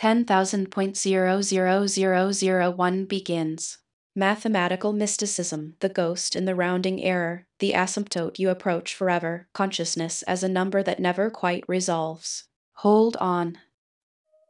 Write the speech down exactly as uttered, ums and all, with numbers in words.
ten thousand point zero zero zero zero one begins. Mathematical mysticism, the ghost in the rounding error, the asymptote you approach forever, consciousness as a number that never quite resolves. Hold on.